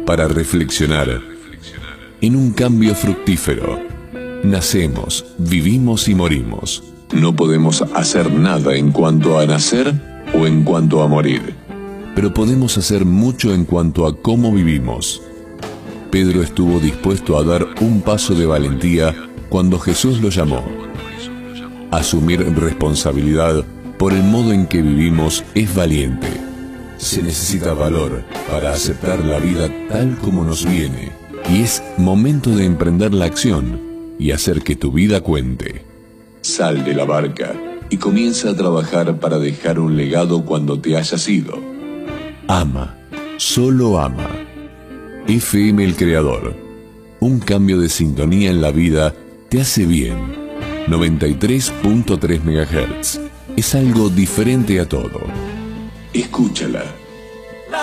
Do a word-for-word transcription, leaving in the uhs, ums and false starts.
para reflexionar en un cambio fructífero. Nacemos, vivimos y morimos. No podemos hacer nada en cuanto a nacer o en cuanto a morir, pero podemos hacer mucho en cuanto a cómo vivimos. Pedro estuvo dispuesto a dar un paso de valentía cuando Jesús lo llamó. Asumir responsabilidad por el modo en que vivimos es valiente. Se necesita valor para aceptar la vida tal como nos viene, y es momento de emprender la acción y hacer que tu vida cuente. Sal de la barca y comienza a trabajar para dejar un legado cuando te hayas ido. Ama, solo ama. F M El Creador. Un cambio de sintonía en la vida te hace bien. noventa y tres punto tres megahertz. Es algo diferente a todo. Escúchala.